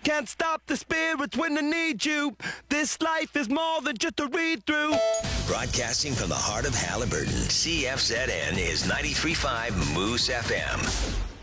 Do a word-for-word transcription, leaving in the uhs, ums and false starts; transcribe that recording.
Can't stop the spirits when they need you. This life is more than just a read-through. Broadcasting from the heart of Halliburton, C F Z N is ninety-three point five Moose F M.